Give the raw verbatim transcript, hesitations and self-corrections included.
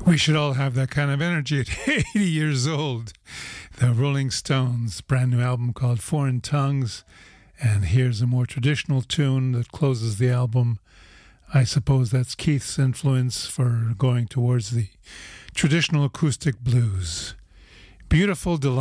We should all have that kind of energy at eighty years old. The Rolling Stones, brand new album called Foreign Tongues. And here's a more traditional tune that closes the album. I suppose that's Keith's influence for going towards the traditional acoustic blues. Beautiful, delightful.